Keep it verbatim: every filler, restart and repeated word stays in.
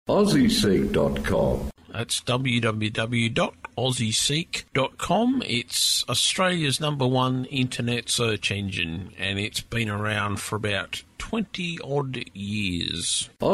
Aussie Seek dot com. That's w w w dot aussie seek dot com. It's Australia's number one internet search engine, and it's been around for about twenty odd years.